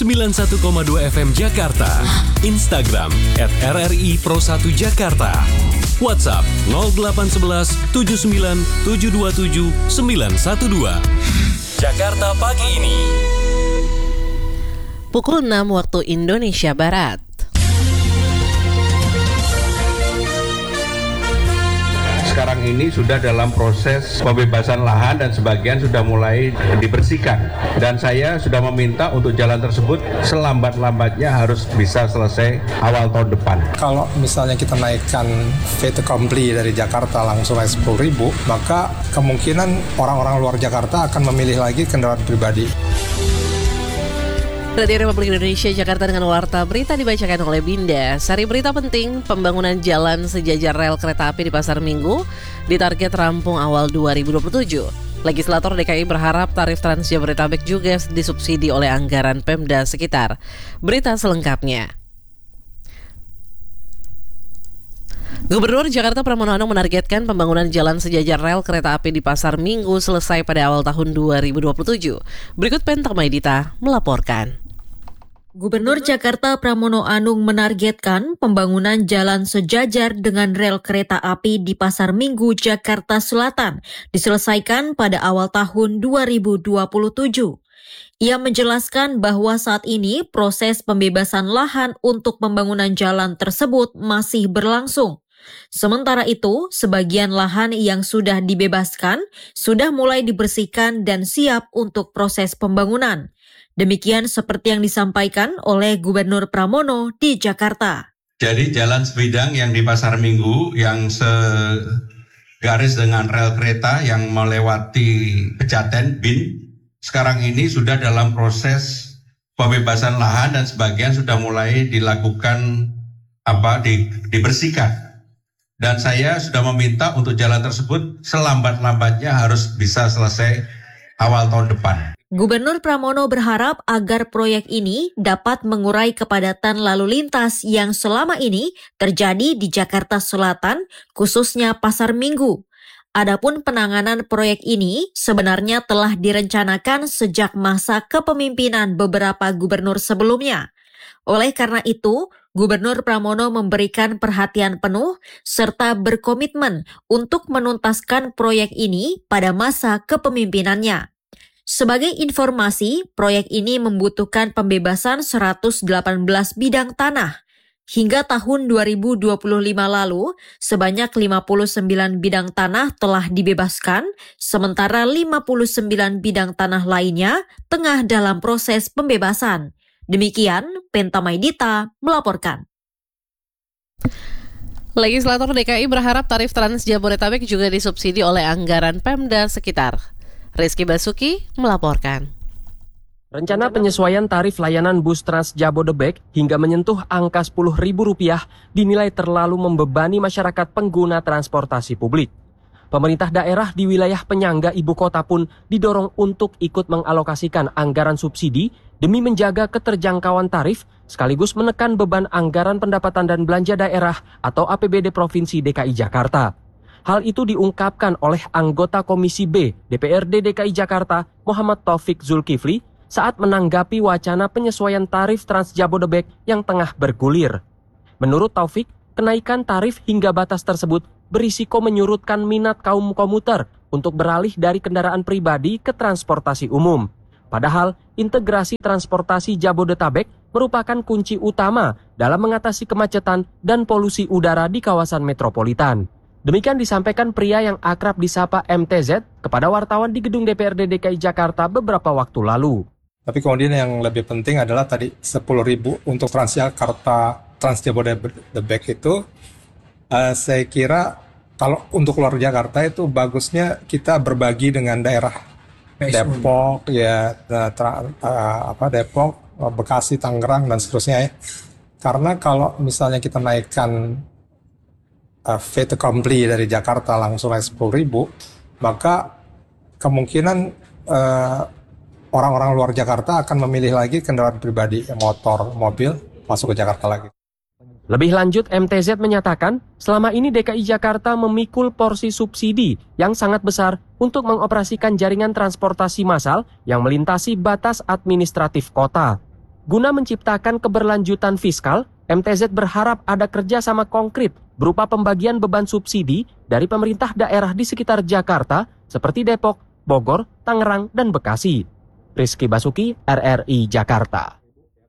91,2 FM Jakarta. Instagram @RRI Pro 1 Jakarta. WhatsApp 0811 79 727 912. Jakarta pagi ini. Pukul 6 waktu Indonesia Barat. Sekarang ini sudah dalam proses pembebasan lahan dan sebagian sudah mulai dibersihkan. Dan saya sudah meminta untuk jalan tersebut selambat-lambatnya harus bisa selesai awal tahun depan. Kalau misalnya kita naikkan fait accompli dari Jakarta langsung naik 10.000, maka kemungkinan orang-orang luar Jakarta akan memilih lagi kendaraan pribadi. Radio Republik Indonesia Jakarta dengan warta berita dibacakan oleh Binda. Sari berita penting, pembangunan jalan sejajar rel kereta api di Pasar Minggu ditarget rampung awal 2027. Legislator DKI berharap tarif Trans Jabodetabek juga disubsidi oleh anggaran Pemda sekitar. Berita selengkapnya. Gubernur Jakarta Pramono Anung menargetkan pembangunan jalan sejajar rel kereta api di Pasar Minggu selesai pada awal tahun 2027. Berikut Penta Maidita melaporkan. Gubernur Jakarta Pramono Anung menargetkan pembangunan jalan sejajar dengan rel kereta api di Pasar Minggu, Jakarta Selatan diselesaikan pada awal tahun 2027. Ia menjelaskan bahwa saat ini proses pembebasan lahan untuk pembangunan jalan tersebut masih berlangsung. Sementara itu, sebagian lahan yang sudah dibebaskan sudah mulai dibersihkan dan siap untuk proses pembangunan. Demikian seperti yang disampaikan oleh Gubernur Pramono di Jakarta. Jadi jalan sebidang yang di Pasar Minggu yang segaris dengan rel kereta yang melewati Pejaten, BIN, sekarang ini sudah dalam proses pembebasan lahan dan sebagian sudah mulai dilakukan dibersihkan. Dan saya sudah meminta untuk jalan tersebut selambat-lambatnya harus bisa selesai awal tahun depan. Gubernur Pramono berharap agar proyek ini dapat mengurai kepadatan lalu lintas yang selama ini terjadi di Jakarta Selatan, khususnya Pasar Minggu. Adapun penanganan proyek ini sebenarnya telah direncanakan sejak masa kepemimpinan beberapa gubernur sebelumnya. Oleh karena itu, Gubernur Pramono memberikan perhatian penuh serta berkomitmen untuk menuntaskan proyek ini pada masa kepemimpinannya. Sebagai informasi, proyek ini membutuhkan pembebasan 118 bidang tanah. Hingga tahun 2025 lalu, sebanyak 59 bidang tanah telah dibebaskan, sementara 59 bidang tanah lainnya tengah dalam proses pembebasan. Demikian, Penta Maidita melaporkan. Legislator DKI berharap tarif Trans Jabodetabek juga disubsidi oleh anggaran Pemda sekitar. Rizky Basuki melaporkan. Rencana penyesuaian tarif layanan bus Trans Jabodebek hingga menyentuh angka Rp10.000 dinilai terlalu membebani masyarakat pengguna transportasi publik. Pemerintah daerah di wilayah penyangga ibu kota pun didorong untuk ikut mengalokasikan anggaran subsidi demi menjaga keterjangkauan tarif sekaligus menekan beban anggaran pendapatan dan belanja daerah atau APBD Provinsi DKI Jakarta. Hal itu diungkapkan oleh anggota Komisi B DPRD DKI Jakarta Muhammad Taufik Zulkifli saat menanggapi wacana penyesuaian tarif Trans Jabodebek yang tengah bergulir. Menurut Taufik, kenaikan tarif hingga batas tersebut berisiko menyurutkan minat kaum komuter untuk beralih dari kendaraan pribadi ke transportasi umum. Padahal, integrasi transportasi Jabodetabek merupakan kunci utama dalam mengatasi kemacetan dan polusi udara di kawasan metropolitan. Demikian disampaikan pria yang akrab disapa MTZ kepada wartawan di gedung DPRD DKI Jakarta beberapa waktu lalu. Tapi kemudian yang lebih penting adalah tadi 10.000 untuk Transjakarta, Trans Jabodebek itu saya kira kalau untuk luar Jakarta itu bagusnya kita berbagi dengan daerah Depok, Depok, Bekasi, Tangerang dan seterusnya ya. Karena kalau misalnya kita naikkan fait accompli dari Jakarta langsung naik 10.000, maka kemungkinan orang-orang luar Jakarta akan memilih lagi kendaraan pribadi, motor, mobil, masuk ke Jakarta lagi. Lebih lanjut, MTZ menyatakan selama ini DKI Jakarta memikul porsi subsidi yang sangat besar untuk mengoperasikan jaringan transportasi massal yang melintasi batas administratif kota. Guna menciptakan keberlanjutan fiskal, MTZ berharap ada kerjasama konkret berupa pembagian beban subsidi dari pemerintah daerah di sekitar Jakarta seperti Depok, Bogor, Tangerang, dan Bekasi. Rizky Basuki, RRI Jakarta.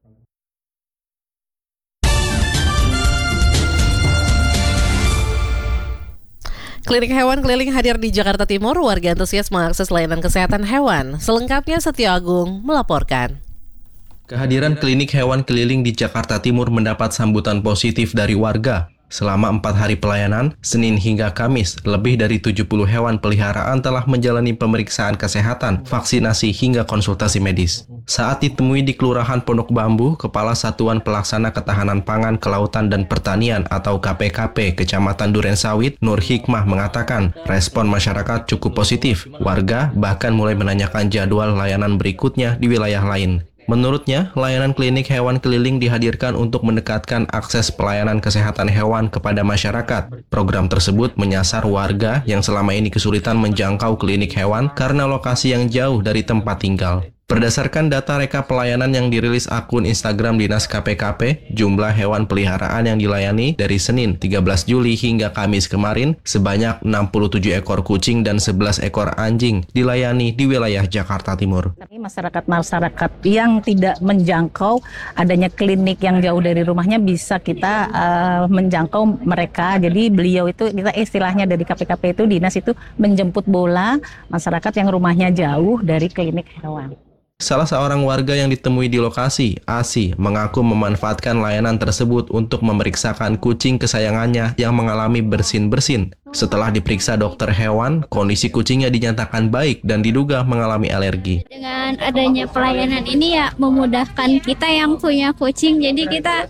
Klinik hewan keliling hadir di Jakarta Timur. Warga antusias mengakses layanan kesehatan hewan. Selengkapnya Setio Agung melaporkan. Kehadiran klinik hewan keliling di Jakarta Timur mendapat sambutan positif dari warga. Selama 4 hari pelayanan, Senin hingga Kamis, lebih dari 70 hewan peliharaan telah menjalani pemeriksaan kesehatan, vaksinasi hingga konsultasi medis. Saat ditemui di Kelurahan Pondok Bambu, Kepala Satuan Pelaksana Ketahanan Pangan, Kelautan dan Pertanian atau KPKP Kecamatan Durensawit, Nur Hikmah mengatakan, respon masyarakat cukup positif. Warga bahkan mulai menanyakan jadwal layanan berikutnya di wilayah lain. Menurutnya, layanan klinik hewan keliling dihadirkan untuk mendekatkan akses pelayanan kesehatan hewan kepada masyarakat. Program tersebut menyasar warga yang selama ini kesulitan menjangkau klinik hewan karena lokasi yang jauh dari tempat tinggal. Berdasarkan data rekap pelayanan yang dirilis akun Instagram Dinas KPKP, jumlah hewan peliharaan yang dilayani dari Senin 13 Juli hingga Kamis kemarin sebanyak 67 ekor kucing dan 11 ekor anjing dilayani di wilayah Jakarta Timur. Masyarakat yang tidak menjangkau adanya klinik yang jauh dari rumahnya bisa kita menjangkau mereka. Jadi beliau itu kita istilahnya dari KPKP itu dinas itu menjemput bola masyarakat yang rumahnya jauh dari klinik hewan. Salah seorang warga yang ditemui di lokasi, Asi, mengaku memanfaatkan layanan tersebut untuk memeriksakan kucing kesayangannya yang mengalami bersin-bersin. Setelah diperiksa dokter hewan, kondisi kucingnya dinyatakan baik dan diduga mengalami alergi. Dengan adanya pelayanan ini ya memudahkan kita yang punya kucing, jadi kita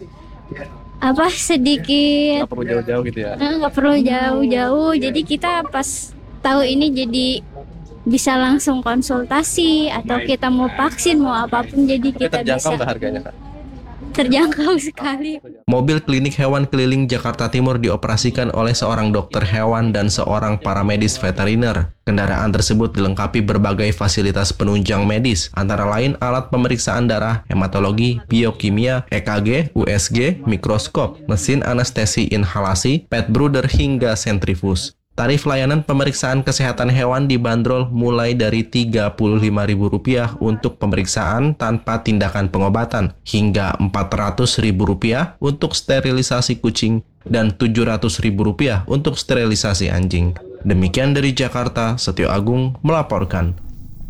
sedikit nggak perlu jauh-jauh gitu ya. Nggak perlu jauh-jauh, jadi kita pas tahu ini jadi bisa langsung konsultasi atau kita mau vaksin mau apapun, jadi kita bisa. Harganya, Kak? Terjangkau sekali. Mobil klinik hewan keliling Jakarta Timur dioperasikan oleh seorang dokter hewan dan seorang paramedis veteriner. Kendaraan tersebut dilengkapi berbagai fasilitas penunjang medis, antara lain alat pemeriksaan darah, hematologi, biokimia, EKG, USG, mikroskop, mesin anestesi inhalasi, pet brooder hingga sentrifus. Tarif layanan pemeriksaan kesehatan hewan dibanderol mulai dari Rp35.000 untuk pemeriksaan tanpa tindakan pengobatan, hingga Rp400.000 untuk sterilisasi kucing, dan Rp700.000 untuk sterilisasi anjing. Demikian dari Jakarta, Setio Agung melaporkan.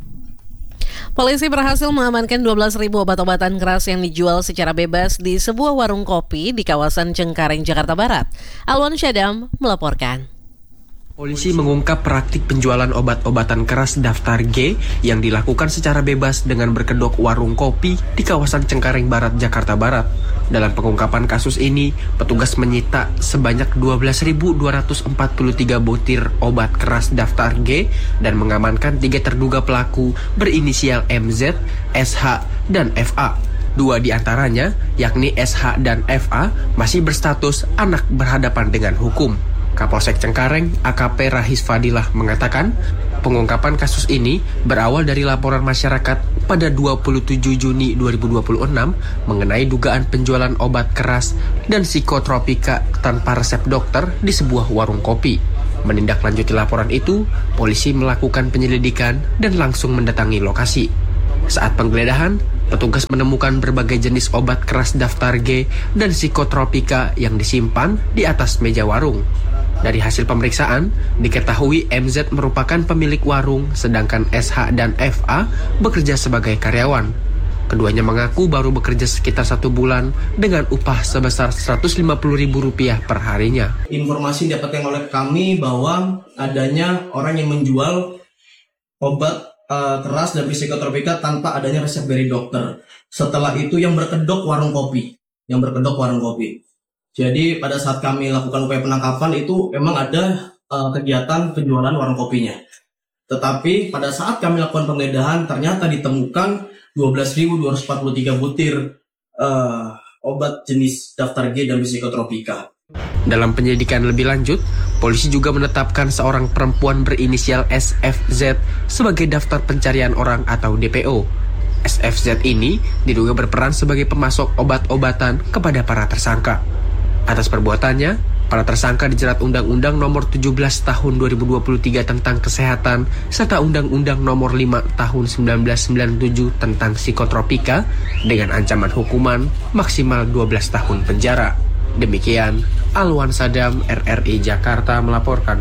Polisi berhasil mengamankan 12.000 obat-obatan keras yang dijual secara bebas di sebuah warung kopi di kawasan Cengkareng, Jakarta Barat. Alwan Syadam melaporkan. Polisi mengungkap praktik penjualan obat-obatan keras daftar G yang dilakukan secara bebas dengan berkedok warung kopi di kawasan Cengkareng Barat, Jakarta Barat. Dalam pengungkapan kasus ini, petugas menyita sebanyak 12.243 butir obat keras daftar G dan mengamankan 3 terduga pelaku berinisial MZ, SH, dan FA. 2 di antaranya, yakni SH dan FA, masih berstatus anak berhadapan dengan hukum. Kapolsek Cengkareng, AKP Rahis Fadilah mengatakan, pengungkapan kasus ini berawal dari laporan masyarakat pada 27 Juni 2026 mengenai dugaan penjualan obat keras dan psikotropika tanpa resep dokter di sebuah warung kopi. Menindaklanjuti laporan itu, polisi melakukan penyelidikan dan langsung mendatangi lokasi. Saat penggeledahan, petugas menemukan berbagai jenis obat keras daftar G dan psikotropika yang disimpan di atas meja warung. Dari hasil pemeriksaan, diketahui MZ merupakan pemilik warung, sedangkan SH dan FA bekerja sebagai karyawan. Keduanya mengaku baru bekerja sekitar 1 bulan dengan upah sebesar Rp150.000 per harinya. Informasi didapatkan oleh kami bahwa adanya orang yang menjual obat keras dan psikotropika tanpa adanya resep dari dokter. Setelah itu yang berkedok warung kopi. Jadi pada saat kami lakukan upaya penangkapan itu memang ada kegiatan penjualan warung kopinya. Tetapi pada saat kami lakukan penggeledahan ternyata ditemukan 12.243 butir obat jenis daftar G dan psikotropika. Dalam penyelidikan lebih lanjut, polisi juga menetapkan seorang perempuan berinisial SFZ sebagai daftar pencarian orang atau DPO. SFZ ini diduga berperan sebagai pemasok obat-obatan kepada para tersangka. Atas perbuatannya, para tersangka dijerat Undang-Undang Nomor 17 Tahun 2023 tentang Kesehatan serta Undang-Undang Nomor 5 Tahun 1997 tentang Psikotropika dengan ancaman hukuman maksimal 12 tahun penjara. Demikian, Alwan Sadam, RRI Jakarta melaporkan.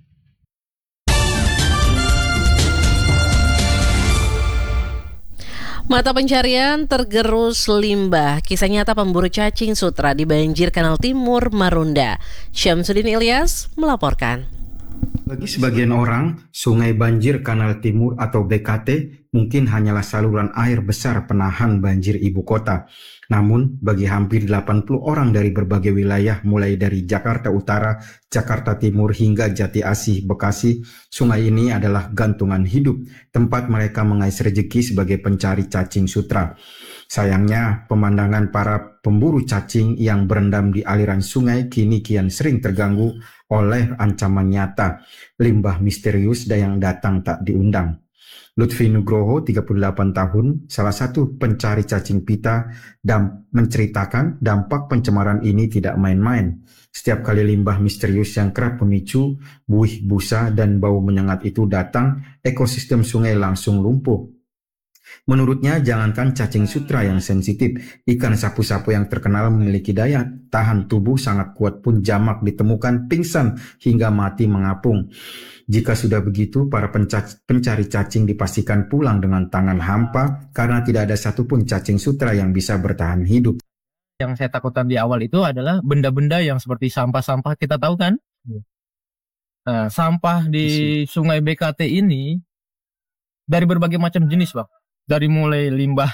Mata pencarian tergerus limbah. Kisah nyata pemburu cacing sutra di banjir Kanal Timur, Marunda. Syamsuddin Ilyas melaporkan. Bagi sebagian orang, Sungai Banjir Kanal Timur atau BKT mungkin hanyalah saluran air besar penahan banjir ibu kota. Namun, bagi hampir 80 orang dari berbagai wilayah mulai dari Jakarta Utara, Jakarta Timur hingga Jati Asih, Bekasi, sungai ini adalah gantungan hidup, tempat mereka mengais rezeki sebagai pencari cacing sutra. Sayangnya, pemandangan para pemburu cacing yang berendam di aliran sungai kini kian sering terganggu oleh ancaman nyata, limbah misterius yang datang tak diundang. Lutfi Nugroho, 38 tahun, salah satu pencari cacing pita, menceritakan dampak pencemaran ini tidak main-main. Setiap kali limbah misterius yang kerap memicu buih busa dan bau menyengat itu datang, ekosistem sungai langsung lumpuh. Menurutnya, jangankan cacing sutra yang sensitif, ikan sapu-sapu yang terkenal memiliki daya tahan tubuh sangat kuat pun jamak ditemukan pingsan hingga mati mengapung. Jika sudah begitu, para pencari cacing dipastikan pulang dengan tangan hampa karena tidak ada satupun cacing sutra yang bisa bertahan hidup. Yang saya takutkan di awal itu adalah benda-benda yang seperti sampah-sampah, kita tahu kan? Nah, sampah di Sungai BKT ini dari berbagai macam jenis, Bang. Dari mulai limbah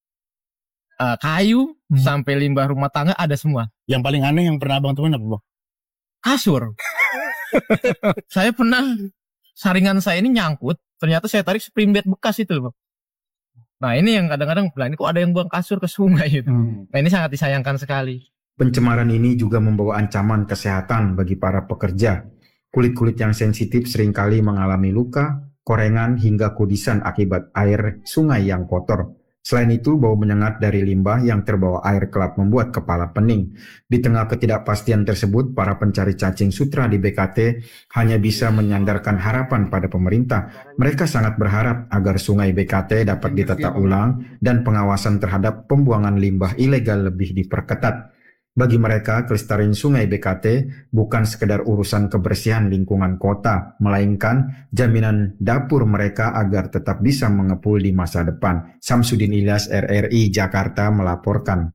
kayu sampai limbah rumah tangga ada semua. Yang paling aneh yang pernah Abang temuin apa, Bang? Kasur. Saya pernah, saringan saya ini nyangkut, ternyata saya tarik spring bed bekas itu, Bang. Nah ini yang kadang-kadang, ini kok ada yang buang kasur ke sungai gitu. Nah ini sangat disayangkan sekali. Pencemaran ini juga membawa ancaman kesehatan bagi para pekerja. Kulit-kulit yang sensitif seringkali mengalami luka, korengan hingga kudisan akibat air sungai yang kotor. Selain itu, bau menyengat dari limbah yang terbawa air kerap membuat kepala pening. Di tengah ketidakpastian tersebut, para pencari cacing sutra di BKT hanya bisa menyandarkan harapan pada pemerintah. Mereka sangat berharap agar sungai BKT dapat ditata ulang dan pengawasan terhadap pembuangan limbah ilegal lebih diperketat. Bagi mereka, kelestarian sungai BKT bukan sekedar urusan kebersihan lingkungan kota, melainkan jaminan dapur mereka agar tetap bisa mengepul di masa depan. Syamsuddin Ilyas, RRI Jakarta melaporkan.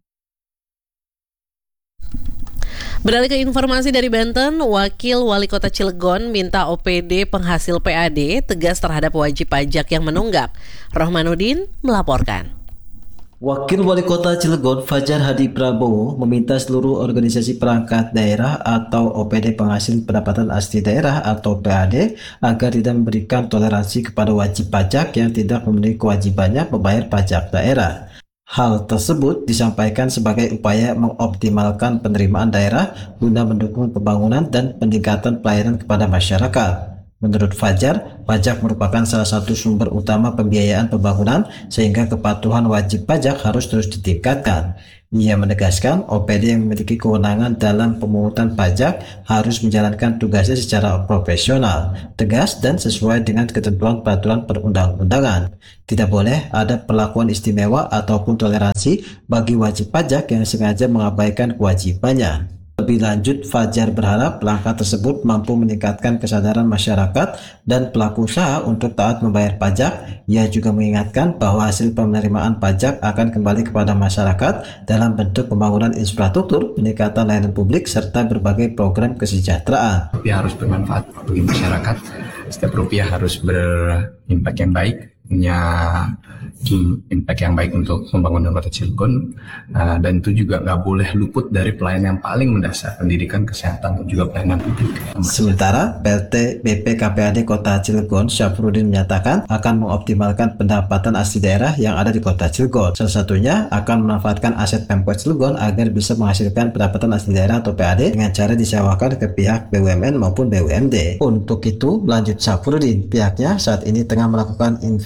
Beralih ke informasi dari Banten, Wakil Wali Kota Cilegon minta OPD penghasil PAD tegas terhadap wajib pajak yang menunggak. Rohmanuddin melaporkan. Wakil Wali Kota Cilegon Fajar Hadi Prabowo meminta seluruh organisasi perangkat daerah atau OPD penghasil pendapatan asli daerah atau PAD agar tidak memberikan toleransi kepada wajib pajak yang tidak memenuhi kewajibannya membayar pajak daerah. Hal tersebut disampaikan sebagai upaya mengoptimalkan penerimaan daerah guna mendukung pembangunan dan peningkatan pelayanan kepada masyarakat. Menurut Fajar, pajak merupakan salah satu sumber utama pembiayaan pembangunan sehingga kepatuhan wajib pajak harus terus ditingkatkan. Ia menegaskan OPD yang memiliki kewenangan dalam pemungutan pajak harus menjalankan tugasnya secara profesional, tegas dan sesuai dengan ketentuan peraturan perundang-undangan. Tidak boleh ada perlakuan istimewa ataupun toleransi bagi wajib pajak yang sengaja mengabaikan kewajibannya. Lebih lanjut, Fajar berharap langkah tersebut mampu meningkatkan kesadaran masyarakat dan pelaku usaha untuk taat membayar pajak. Ia juga mengingatkan bahwa hasil penerimaan pajak akan kembali kepada masyarakat dalam bentuk pembangunan infrastruktur, peningkatan layanan publik, serta berbagai program kesejahteraan. Rupiah harus bermanfaat bagi masyarakat. Setiap rupiah harus berimpak yang baik, punya impact yang baik untuk pembangunan Kota Cilegon, dan itu juga nggak boleh luput dari pelayanan yang paling mendasar, pendidikan, kesehatan, dan juga pelayanan publik. Sementara PLT BPKPAD Kota Cilegon Syafruddin menyatakan akan mengoptimalkan pendapatan asli daerah yang ada di Kota Cilegon. Salah satunya akan memanfaatkan aset Pemkot Cilegon agar bisa menghasilkan pendapatan asli daerah atau PAD dengan cara disewakan ke pihak BUMN maupun BUMD. Untuk itu, lanjut Syafruddin, pihaknya saat ini tengah melakukan investasi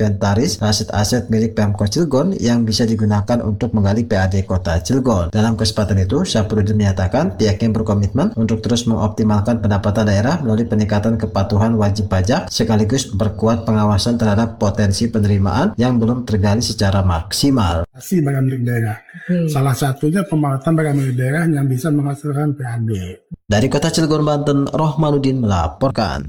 inventaris aset-aset milik Pemkot Cilegon yang bisa digunakan untuk menggali PAD Kota Cilegon. Dalam kesempatan itu, Syafruddin menyatakan pihaknya berkomitmen untuk terus mengoptimalkan pendapatan daerah melalui peningkatan kepatuhan wajib pajak sekaligus memperkuat pengawasan terhadap potensi penerimaan yang belum tergali secara maksimal. Bagian milik daerah. Salah satunya pemanfaatan bagian milik daerah yang bisa menghasilkan PAD. Dari Kota Cilegon, Banten, Rohmanuddin melaporkan.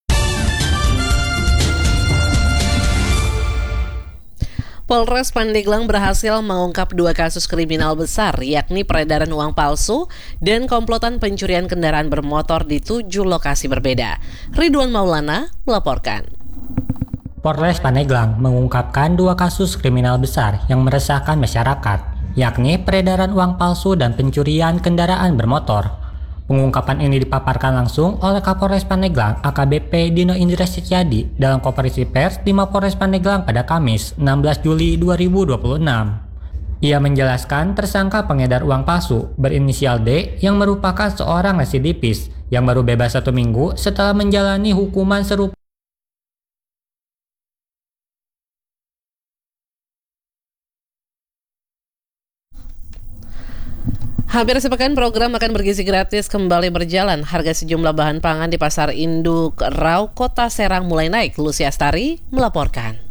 Polres Pandeglang berhasil mengungkap 2 kasus kriminal besar, yakni peredaran uang palsu dan komplotan pencurian kendaraan bermotor di 7 lokasi berbeda. Ridwan Maulana melaporkan. Polres Pandeglang mengungkapkan 2 kasus kriminal besar yang meresahkan masyarakat, yakni peredaran uang palsu dan pencurian kendaraan bermotor. Pengungkapan ini dipaparkan langsung oleh Kapolres Pandeglang AKBP Dino Indra Setyadi dalam konferensi pers di Mapolres Pandeglang pada Kamis 16 Juli 2026. Ia menjelaskan tersangka pengedar uang palsu berinisial D yang merupakan seorang residivis yang baru bebas 1 minggu setelah menjalani hukuman serupa. Hampir sepekan program makan bergizi gratis kembali berjalan. Harga sejumlah bahan pangan di Pasar Induk Rau Kota Serang mulai naik. Lucy Astari melaporkan.